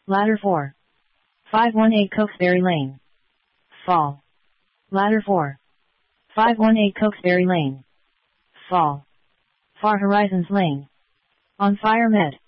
Ladder 4. 518 Cokesbury Lane. Fall. Ladder 4. 518 Cokesbury Lane. Fall. Far Horizons Lane. On Fire Med.